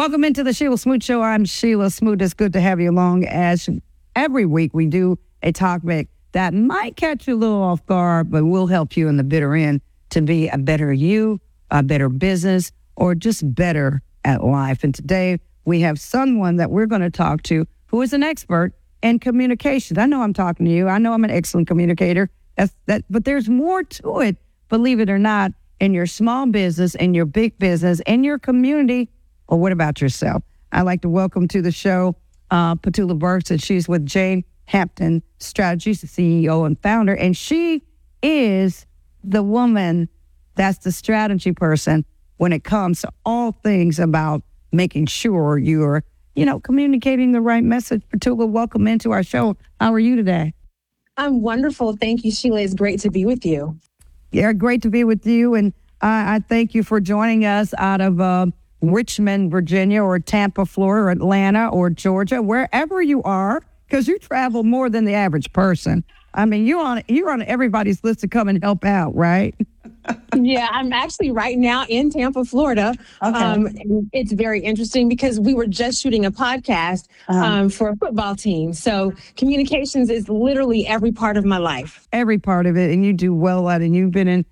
Welcome into the Sheila Smoot Show. I'm Sheila Smoot. It's good to have you along. As every week we do a topic that might catch you a little off guard, but will help you in the bitter end to be a better you, a better business, or just better at life. And today we have someone that we're going to talk to who is an expert in communication. I know I'm talking to you. I know I'm an excellent communicator. But there's more to it, believe it or not, in your small business, in your big business, in your community. Or what about yourself? I'd like to welcome to the show Petula Burks, and she's with Jane Hampton Strategies, the CEO and founder. And she is the woman that's the strategy person when it comes to all things about making sure you're, communicating the right message. Petula, welcome into our show. How are you today? I'm wonderful. Thank you, Sheila. It's great to be with you. Yeah, great to be with you. And I thank you for joining us out of Richmond, Virginia, or Tampa, Florida, or Atlanta, or Georgia, wherever you are, because you travel more than the average person. I mean, you're on everybody's list to come and help out, right? Yeah, I'm actually right now in Tampa, Florida. Okay. It's very interesting because we were just shooting a podcast for a football team. So communications is literally every part of my life. Every part of it, and you do well at it, and you've been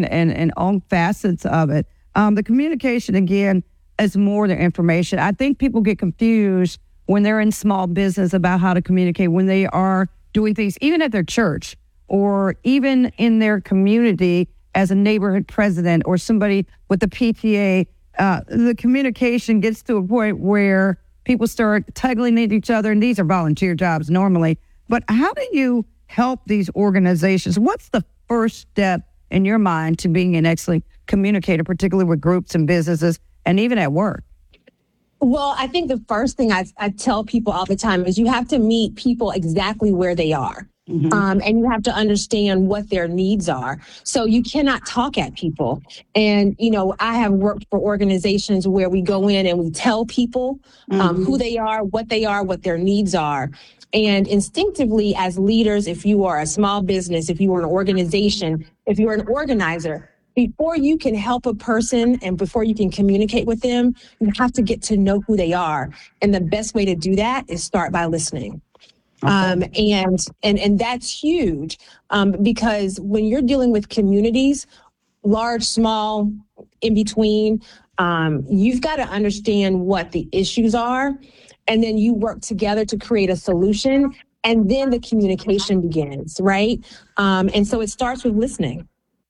in all facets of it. The communication, again, is more than information. I think people get confused when they're in small business about how to communicate, when they are doing things, even at their church or even in their community as a neighborhood president or somebody with the PTA. The communication gets to a point where people start tugging at each other, and these are volunteer jobs normally. But how do you help these organizations? What's the first step in your mind to being an excellent communicator, particularly with groups and businesses and even at work? Well, I think the first thing I tell people all the time is you have to meet people exactly where they are. Mm-hmm. And you have to understand what their needs are. So you cannot talk at people. And, I have worked for organizations where we go in and we tell people who they are, what their needs are. And instinctively, as leaders, if you are a small business, if you are an organization, if you're an organizer, before you can help a person and before you can communicate with them, you have to get to know who they are. And the best way to do that is start by listening. Okay. And that's huge because when you're dealing with communities, large, small, in between, you've got to understand what the issues are. And then you work together to create a solution. And then the communication begins, right? And so it starts with listening.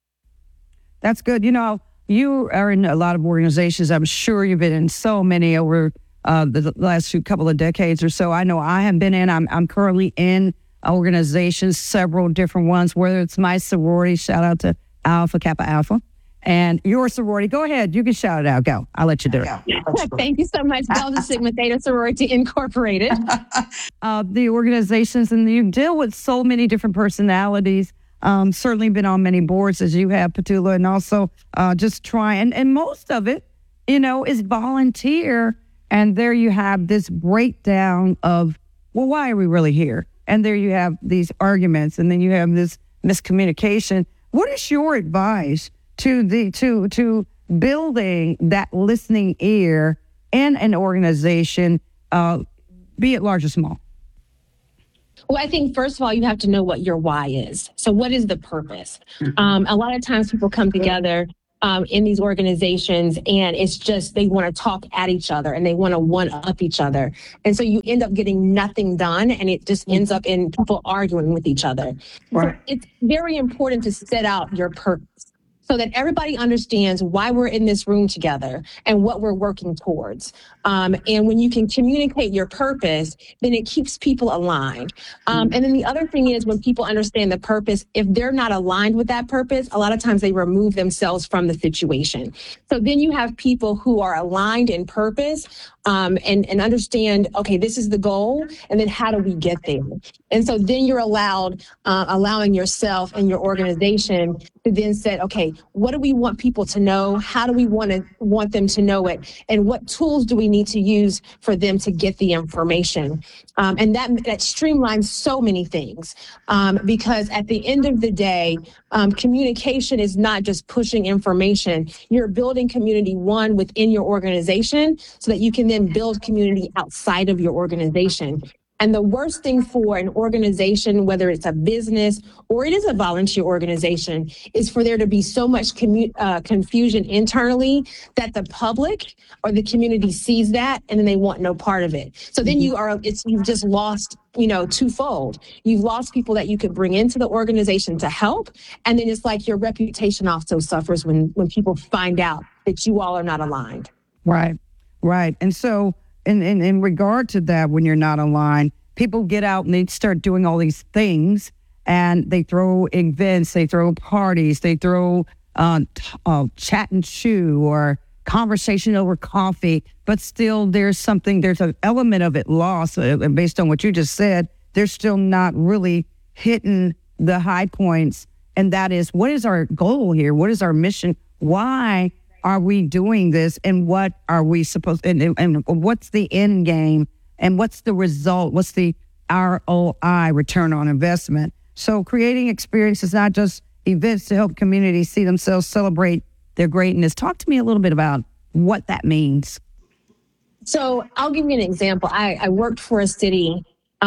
That's good. You are in a lot of organizations. I'm sure you've been in so many over the last couple of decades or so. I know I have been in. I'm currently in organizations, several different ones, whether it's my sorority, shout out to Alpha Kappa Alpha, and your sorority. Go ahead. You can shout it out. Go. I'll let you do it. Thank you so much. Delta Sigma Theta Sorority Incorporated. The organizations, and you deal with so many different personalities. Certainly been on many boards as you have, Petula, and also just trying. And most of it, is volunteer. And there you have this breakdown of, well, why are we really here? And there you have these arguments, and then you have this miscommunication. What is your advice to building that listening ear in an organization, be it large or small? Well, I think, first of all, you have to know what your why is. So what is the purpose? A lot of times people come together in these organizations and it's just they want to talk at each other and they want to one-up each other. And so you end up getting nothing done and it just ends up in people arguing with each other. Right. So it's very important to set out your purpose so that everybody understands why we're in this room together and what we're working towards. And when you can communicate your purpose, then it keeps people aligned. And then the other thing is when people understand the purpose, if they're not aligned with that purpose, a lot of times they remove themselves from the situation. So then you have people who are aligned in purpose and understand, okay, this is the goal, and then how do we get there? And so then you're allowing yourself and your organization to then say, okay, what do we want people to know? How do we want them to know it? And what tools do we need to use for them to get the information? And that streamlines so many things because at the end of the day, communication is not just pushing information. You're building community, one, within your organization so that you can then build community outside of your organization. And the worst thing for an organization, whether it's a business or it is a volunteer organization, is for there to be so much confusion internally that the public or the community sees that and then they want no part of it. So then you've just lost, twofold. You've lost people that you could bring into the organization to help. And then it's like your reputation also suffers when people find out that you all are not aligned. Right. And so in regard to that, when you're not aligned, people get out and they start doing all these things, and they throw events, they throw parties, they throw chat and chew or conversation over coffee, but still there's an element of it lost. Based on what you just said, they're still not really hitting the high points. And that is, what is our goal here? What is our mission? Why are we doing this, and what are we supposed and what's the end game, and what's the result? What's the ROI, return on investment? So creating experiences, not just events, to help communities see themselves celebrate their greatness. Talk to me a little bit about what that means. So I'll give you an example. I worked for a city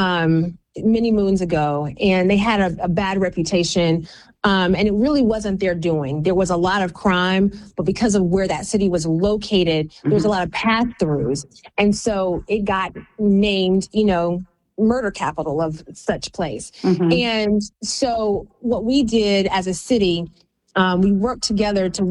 many moons ago, and they had a bad reputation. And it really wasn't their doing. There was a lot of crime, but because of where that city was located, there was a lot of pass-throughs. And so it got named, murder capital of such place. And so what we did as a city, we worked together to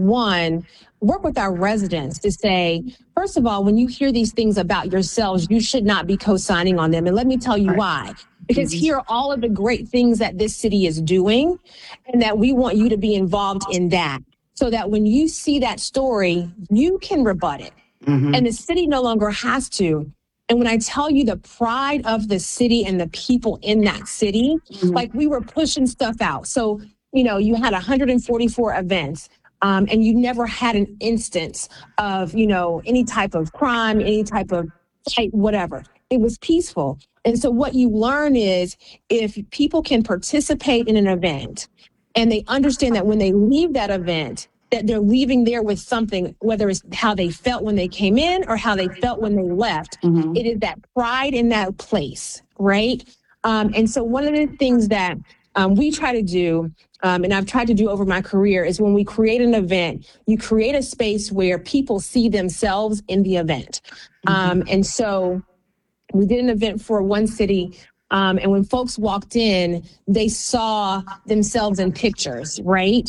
work with our residents to say, first of all, when you hear these things about yourselves, you should not be co-signing on them. And let me tell you why. Because here are all of the great things that this city is doing, and that we want you to be involved in that, so that when you see that story, you can rebut it. And the city no longer has to. And when I tell you the pride of the city and the people in that city, like, we were pushing stuff out. So, you had 144 events. And you never had an instance of, any type of crime, any type of fight, whatever. It was peaceful. And so what you learn is, if people can participate in an event and they understand that when they leave that event, that they're leaving there with something, whether it's how they felt when they came in or how they felt when they left, it is that pride in that place, right? And so one of the things that we try to do, and I've tried to do over my career, is when we create an event, you create a space where people see themselves in the event. And so we did an event for one city, and when folks walked in, they saw themselves in pictures, right?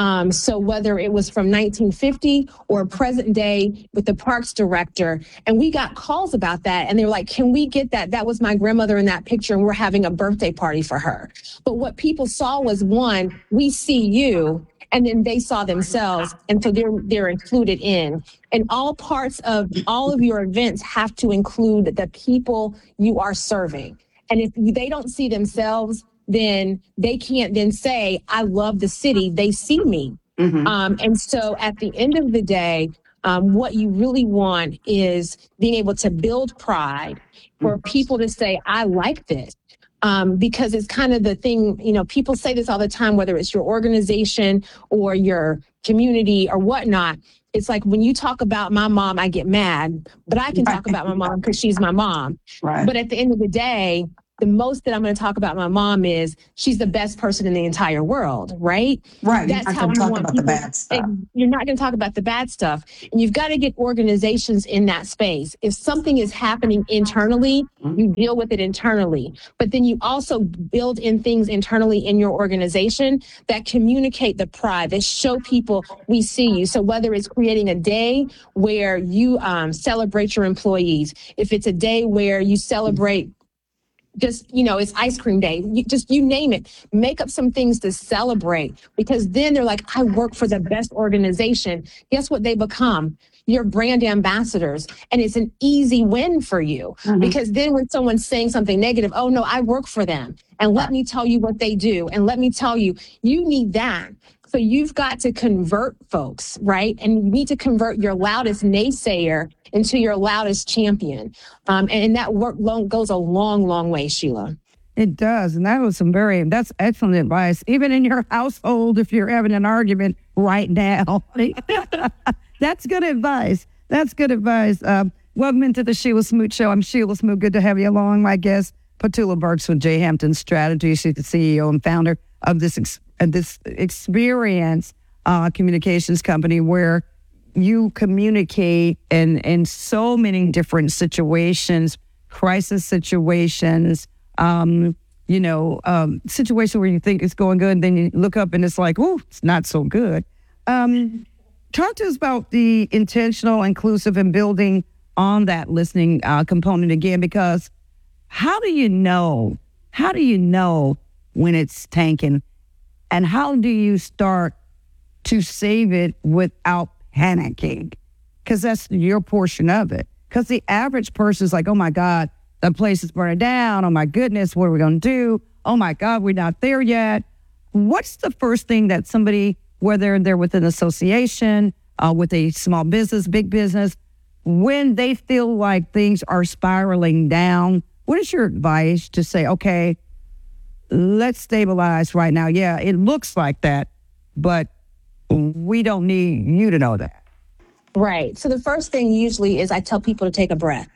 So whether it was from 1950 or present day with the parks director, and we got calls about that, and they were like, can we get that? That was my grandmother in that picture, and we're having a birthday party for her. But what people saw was, one, we see you, and then they saw themselves, and so they're included in. And all parts of all of your events have to include the people you are serving. And if they don't see themselves, then they can't then say, I love the city. They see me. And so at the end of the day, what you really want is being able to build pride for people to say, I like this. Because it's kind of the thing, people say this all the time, whether it's your organization or your community or whatnot. It's like, when you talk about my mom, I get mad, but I can talk about my mom because she's my mom. But at the end of the day, the most that I'm going to talk about my mom is she's the best person in the entire world, right? That's how we want people. The bad stuff. You're not going to talk about the bad stuff. And you've got to get organizations in that space. If something is happening internally, you deal with it internally. But then you also build in things internally in your organization that communicate the pride, that show people we see you. So whether it's creating a day where you celebrate your employees, if it's a day where you celebrate just, it's ice cream day, you name it, make up some things to celebrate, because then they're like, I work for the best organization. Guess what they become? Your brand ambassadors. And it's an easy win for you, because then when someone's saying something negative, oh no, I work for them. And let me tell you what they do. And let me tell you, you need that. So you've got to convert folks, right? And you need to convert your loudest naysayer into your loudest champion. And that work goes a long, long way, Sheila. It does. And that was that's excellent advice. Even in your household, if you're having an argument right now, that's good advice. That's good advice. Welcome into the Sheila Smoot Show. I'm Sheila Smoot. Good to have you along. My guest, Petula Burks with J. Hampton Strategy. She's the CEO and founder of this experience communications company where you communicate in so many different situations, crisis situations, situation where you think it's going good, and then you look up and it's like, oh, it's not so good. Talk to us about the intentional, inclusive, and building on that listening component again, because how do you know when it's tanking, and how do you start to save it without panicking? Because that's your portion of it. Because the average person is like, oh my God, the place is burning down. Oh my goodness, what are we going to do? Oh my God, we're not there yet. What's the first thing that somebody, whether they're with an association, with a small business, big business, when they feel like things are spiraling down, what is your advice to say, okay, let's stabilize right now? Yeah, it looks like that, but we don't need you to know that. Right. So the first thing usually is I tell people to take a breath.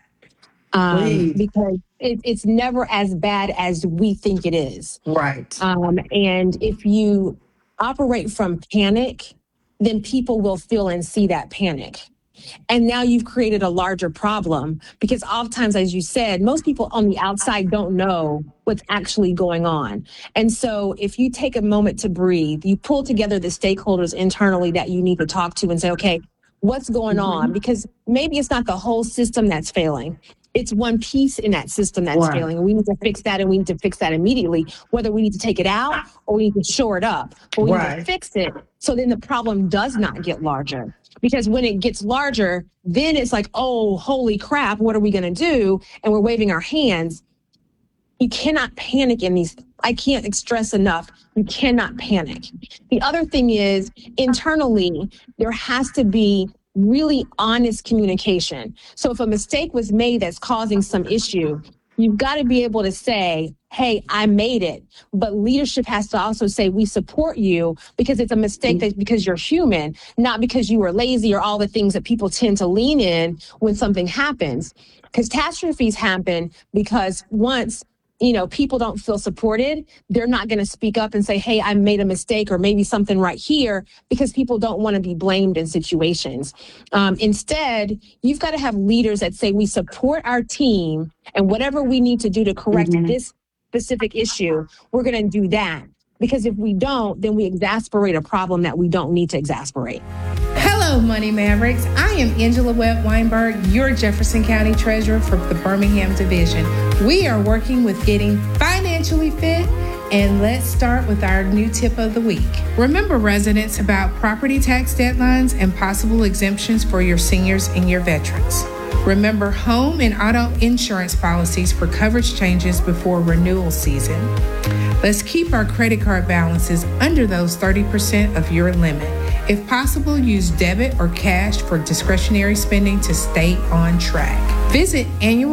Because it's never as bad as we think it is. Right. And if you operate from panic, then people will feel and see that panic. And now you've created a larger problem because oftentimes, as you said, most people on the outside don't know what's actually going on. And so if you take a moment to breathe, you pull together the stakeholders internally that you need to talk to and say, okay, what's going on? Because maybe it's not the whole system that's failing. It's one piece in that system that's failing, and we need to fix that, and we need to fix that immediately, whether we need to take it out or we need to shore it up, or we need to fix it so then the problem does not get larger. Because when it gets larger, then it's like, oh, holy crap, what are we going to do? And we're waving our hands. You cannot panic in these. I can't stress enough. You cannot panic. The other thing is internally, there has to be really honest communication. So if a mistake was made that's causing some issue, you've got to be able to say, hey, I made it. But leadership has to also say, we support you because it's a mistake that because you're human, not because you were lazy or all the things that people tend to lean in when something happens. Catastrophes happen because once people don't feel supported, they're not going to speak up and say, hey, I made a mistake or maybe something right here, because people don't want to be blamed in situations. Instead, you've got to have leaders that say, we support our team and whatever we need to do to correct this specific issue, we're going to do that. Because if we don't, then we exasperate a problem that we don't need to exasperate. Hello, Money Mavericks. I am Angela Webb Weinberg, your Jefferson County Treasurer for the Birmingham Division. We are working with getting financially fit, and let's start with our new tip of the week. Remember, residents, about property tax deadlines and possible exemptions for your seniors and your veterans. Remember home and auto insurance policies for coverage changes before renewal season. Let's keep our credit card balances under those 30% of your limit. If possible, use debit or cash for discretionary spending to stay on track. Visit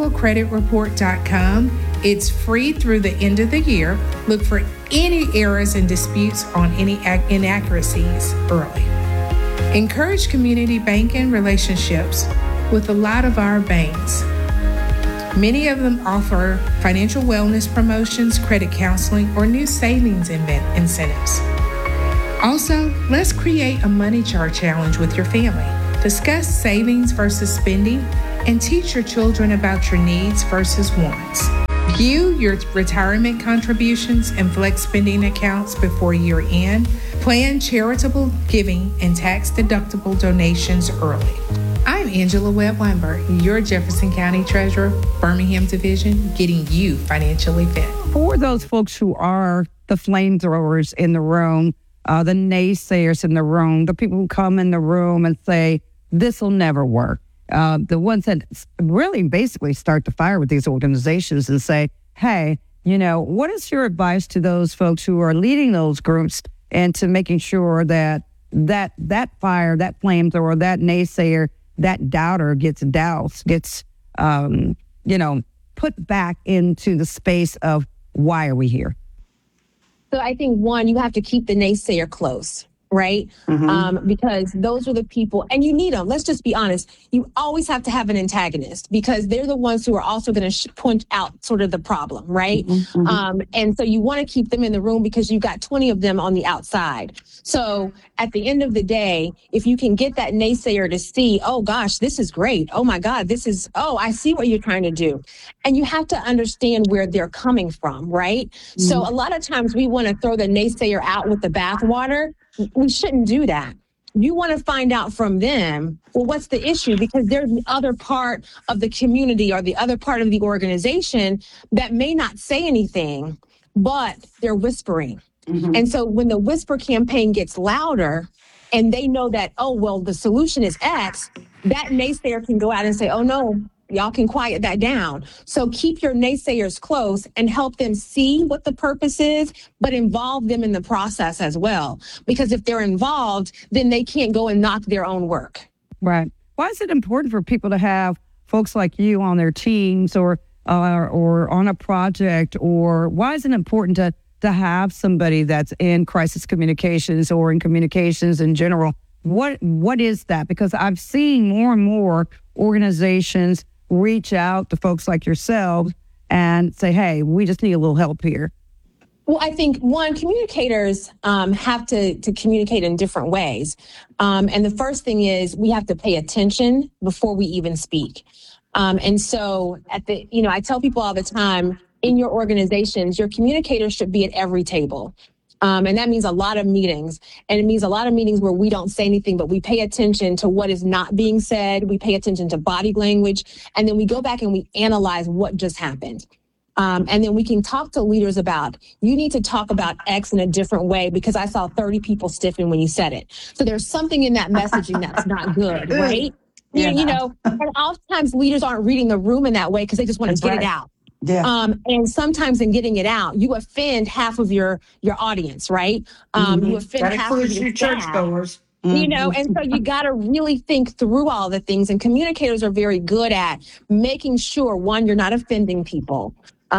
annualcreditreport.com. It's free through the end of the year. Look for any errors and disputes on any inaccuracies early. Encourage community banking relationships with a lot of our banks. Many of them offer financial wellness promotions, credit counseling, or new savings incentives. Also, let's create a money chart challenge with your family. Discuss savings versus spending and teach your children about your needs versus wants. View your retirement contributions and flex spending accounts before year end. Plan charitable giving and tax-deductible donations early. I'm Angela Webb Weinberg, your Jefferson County Treasurer, Birmingham Division, getting you financially fit. For those folks who are the flamethrowers in the room, the naysayers in the room, the people who come in the room and say, this will never work. The ones that really basically start the fire with these organizations and say, hey, what is your advice to those folks who are leading those groups and to making sure that fire, that flamethrower, that naysayer, that doubter gets doused, gets, put back into the space of why are we here? So I think, one, you have to keep the naysayer close. right? Because those are the people, and you need them. Let's just be honest. You always have to have an antagonist because they're the ones who are also going to point out sort of the problem, right? And so you want to keep them in the room because you've got 20 of them on the outside. So at the end of the day, if you can get that naysayer to see, oh gosh, this is great. Oh my God, I see what you're trying to do. And you have to understand where they're coming from, right? So a lot of times we want to throw the naysayer out with the bathwater. We shouldn't do that. You want to find out from them, well, what's the issue? Because there's the other part of the community or the other part of the organization that may not say anything, but they're whispering. And so when the whisper campaign gets louder and they know that, oh, well, the solution is X, that naysayer can go out and say, oh, no, y'all can quiet that down. So keep your naysayers close and help them see what the purpose is, but involve them in the process as well. Because if they're involved, then they can't go and knock their own work. Right. Why is it important for people to have folks like you on their teams or on a project? Or why is it important to have somebody that's in crisis communications or in communications in general? What is that? Because I've seen more and more organizations reach out to folks like yourselves and say, hey, we just need a little help here. Well, I think, one, communicators have to communicate in different ways. And the first thing is we have to pay attention before we even speak. And so I tell people all the time, in your organizations, your communicators should be at every table. And that means a lot of meetings. And it means a lot of meetings where we don't say anything, but we pay attention to what is not being said. We pay attention to body language. And then we go back and we analyze what just happened. And then we can talk to leaders about, you need to talk about X in a different way because I saw 30 people stiffen when you said it. So there's something in that messaging that's not good, right? Yeah. And oftentimes leaders aren't reading the room in that way because they just want to get it out. Yeah. And sometimes in getting it out, you offend half of your audience, right? You offend that half of your churchgoers. And so you got to really think through all the things. And communicators are very good at making sure, one, you're not offending people.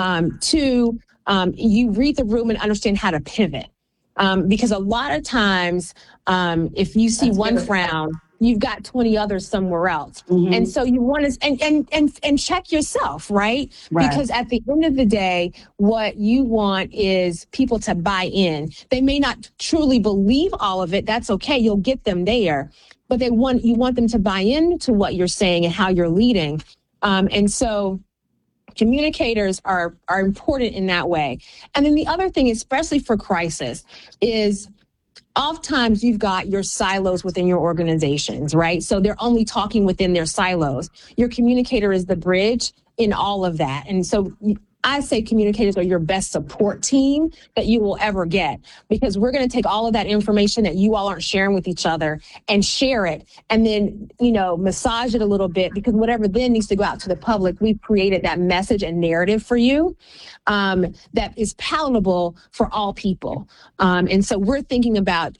Two, you read the room and understand how to pivot. Because a lot of times, if you see one frown, you've got 20 others somewhere else. And so you want to, and check yourself, right? Because at the end of the day, what you want is people to buy in. They may not truly believe all of it. That's okay. You'll get them there, but you want them to buy into what you're saying and how you're leading. And so communicators are important in that way. And then the other thing, especially for crisis, is oftentimes you've got your silos within your organizations, right? So they're only talking within their silos. Your communicator is the bridge in all of that. And so I say communicators are your best support team that you will ever get, because we're going to take all of that information that you all aren't sharing with each other and share it, and then, massage it a little bit, because whatever then needs to go out to the public, we've created that message and narrative for you that is palatable for all people. And so we're thinking about,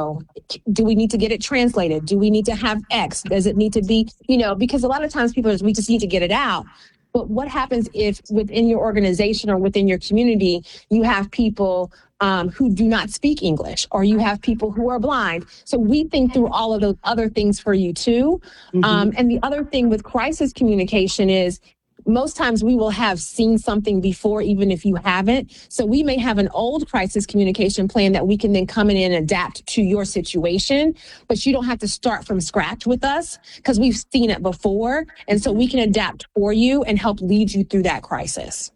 do we need to get it translated? Do we need to have X? Does it need to be, because a lot of times people we just need to get it out. But what happens if within your organization or within your community, you have people who do not speak English, or you have people who are blind? So we think through all of those other things for you too. And the other thing with crisis communication is most times we will have seen something before, even if you haven't. So we may have an old crisis communication plan that we can then come in and adapt to your situation, but you don't have to start from scratch with us because we've seen it before. And so we can adapt for you and help lead you through that crisis.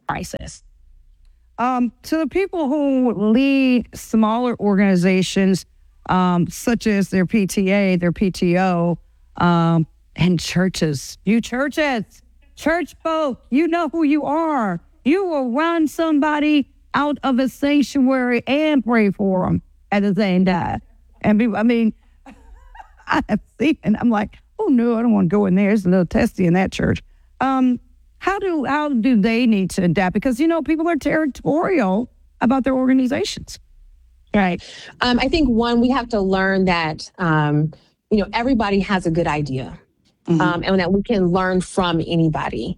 To the people who lead smaller organizations, such as their PTA, their PTO, and churches, church folk, you know who you are. You will run somebody out of a sanctuary and pray for them at the same time. And people, I have seen, and I'm like, oh no, I don't want to go in there. It's a little testy in that church. How do they need to adapt? Because, people are territorial about their organizations. Right. I think, one, we have to learn that, everybody has a good idea. And that we can learn from anybody.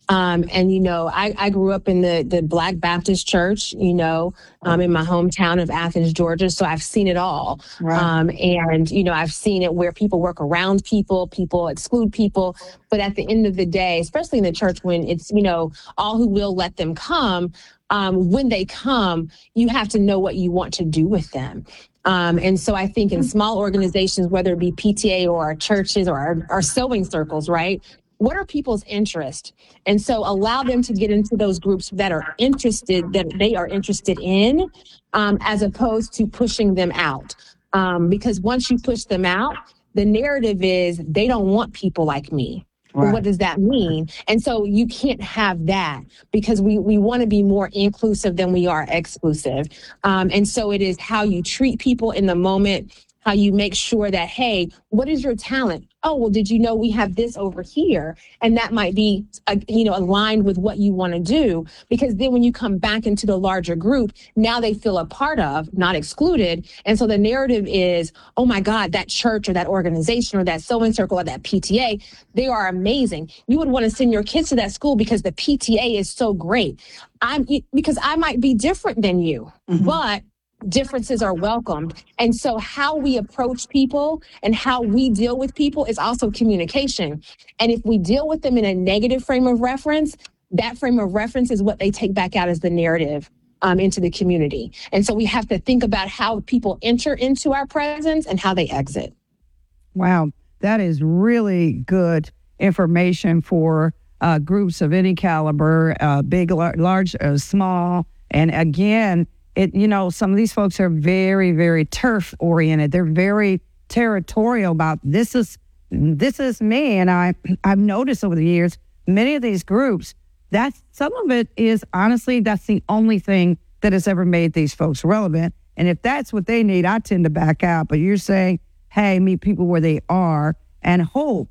And, I grew up in the Black Baptist church, in my hometown of Athens, Georgia. So I've seen it all. Right. And, I've seen it where people work around people exclude people. But at the end of the day, especially in the church, when it's, all who will let them come, when they come, you have to know what you want to do with them. And so I think in small organizations, whether it be PTA or our churches or our sewing circles, right? What are people's interests? And so allow them to get into those groups that are interested, that they are interested in, as opposed to pushing them out. Because once you push them out, the narrative is they don't want people like me. Right. Well, what does that mean? And so you can't have that because we want to be more inclusive than we are exclusive. And so it is how you treat people in the moment, how you make sure that, hey, what is your talent? Oh, well, did you know we have this over here? And that might be, aligned with what you want to do. Because then when you come back into the larger group, now they feel a part of, not excluded. And so the narrative is, oh my God, that church or that organization or that sewing circle or that PTA, they are amazing. You would want to send your kids to that school because the PTA is so great. Because I might be different than you, but differences are welcomed. And so how we approach people and how we deal with people is also communication. And if we deal with them in a negative frame of reference, that frame of reference is what they take back out as the narrative into the community. And so we have to think about how people enter into our presence and how they exit. Wow, that is really good information for groups of any caliber, big, large, small. And again, some of these folks are very, very turf oriented. They're very territorial about this is me. And I've noticed over the years, many of these groups, some of it is honestly, that's the only thing that has ever made these folks relevant. And if that's what they need, I tend to back out. But you're saying, hey, meet people where they are and hope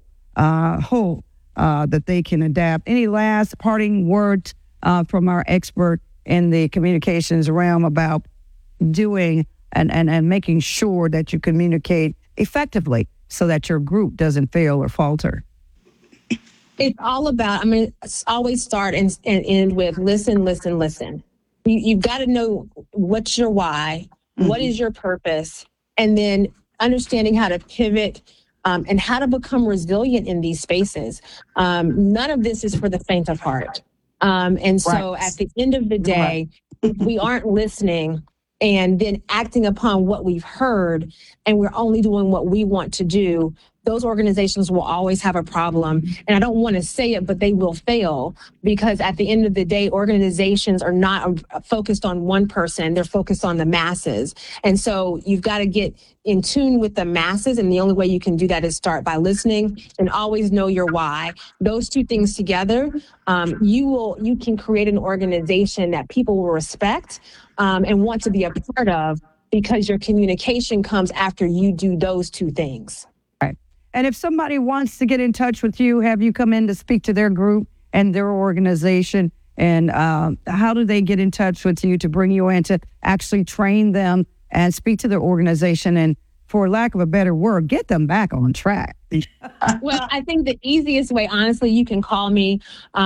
that they can adapt. Any last parting words from our expert in the communications realm about doing and making sure that you communicate effectively so that your group doesn't fail or falter? It's all about, always start and end with listen. You've got to know what's your why, what is your purpose, and then understanding how to pivot and how to become resilient in these spaces. None of this is for the faint of heart. And so at the end of the day, if we aren't listening and then acting upon what we've heard and we're only doing what we want to do, those organizations will always have a problem. And I don't want to say it, but they will fail because at the end of the day, organizations are not focused on one person. They're focused on the masses. And so you've got to get in tune with the masses. And the only way you can do that is start by listening and always know your why. Those two things together, you can create an organization that people will respect and want to be a part of because your communication comes after you do those two things. And if somebody wants to get in touch with you, have you come in to speak to their group and their organization, and how do they get in touch with you to bring you in to actually train them and speak to their organization and, for lack of a better word, get them back on track? Well, I think the easiest way, honestly, you can call me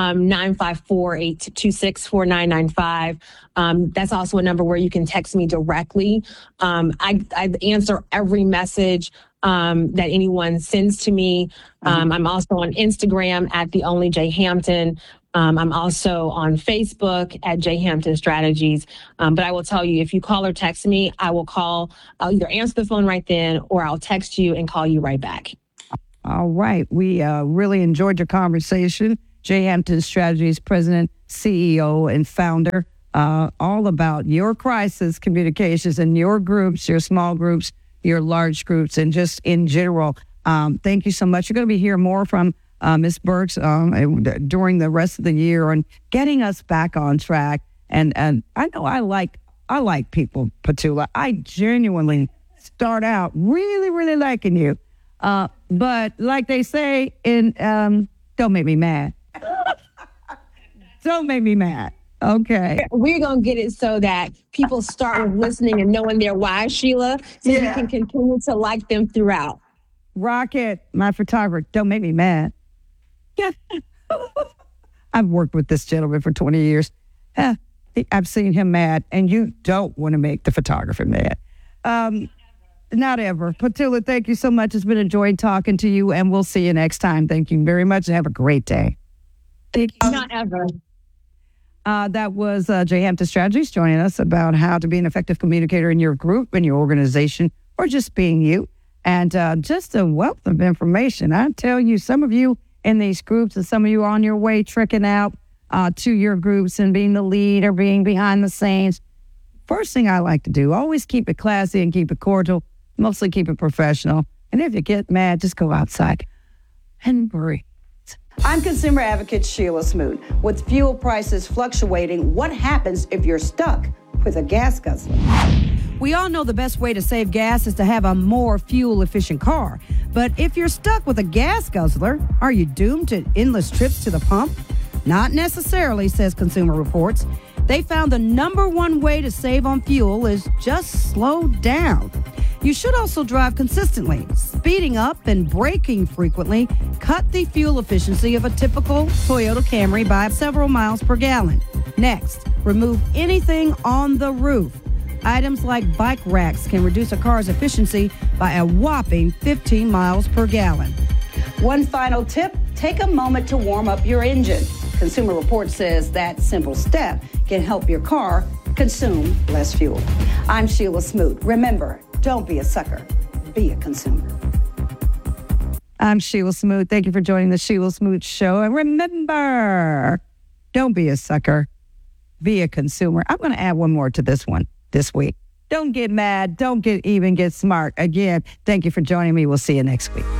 954-826-4995. That's also a number where you can text me directly. I answer every message that anyone sends to me. I'm also on Instagram at The Only J Hampton. I'm also on Facebook at J Hampton Strategies. But I will tell you, if you call or text me, I'll either answer the phone right then or I'll text you and call you right back. All right. We really enjoyed your conversation. J Hampton Strategies President, CEO, and founder, all about your crisis communications and your groups, your small groups, your large groups, and just in general. Thank you so much. You're going to be hearing more from Ms. Burks during the rest of the year and getting us back on track. And I know I like people, Petula. I genuinely start out really, really liking you. But like they say don't make me mad. Don't make me mad. Okay. We're going to get it so that people start with listening and knowing their why, Sheila, so you can continue to like them throughout. Rocket, my photographer, don't make me mad. Yeah. I've worked with this gentleman for 20 years. I've seen him mad, and you don't want to make the photographer mad. Not ever. Petula, thank you so much. It's been a joy talking to you, and we'll see you next time. Thank you very much, and have a great day. Thank you. Not ever. That was Jay Hampton Strategies joining us about how to be an effective communicator in your group, in your organization, or just being you. And just a wealth of information. I tell you, some of you in these groups and some of you on your way trekking out to your groups and being the lead or being behind the scenes. First thing I like to do, always keep it classy and keep it cordial, mostly keep it professional. And if you get mad, just go outside and breathe. I'm consumer advocate Sheila Smoot. With fuel prices fluctuating, what happens if you're stuck with a gas guzzler? We all know the best way to save gas is to have a more fuel-efficient car. But if you're stuck with a gas guzzler, are you doomed to endless trips to the pump? Not necessarily, says Consumer Reports. They found the number one way to save on fuel is just slow down. You should also drive consistently. Speeding up and braking frequently cut the fuel efficiency of a typical Toyota Camry by several miles per gallon. Next, remove anything on the roof. Items like bike racks can reduce a car's efficiency by a whopping 15 miles per gallon. One final tip, take a moment to warm up your engine. Consumer Reports says that simple step can help your car consume less fuel. I'm Sheila Smoot. Remember, don't be a sucker, be a consumer. I'm Sheila Smoot. Thank you for joining the Sheila Smoot Show. And remember, don't be a sucker, be a consumer. I'm going to add one more to this one this week. Don't get mad. Don't get even, get smart. Again, thank you for joining me. We'll see you next week.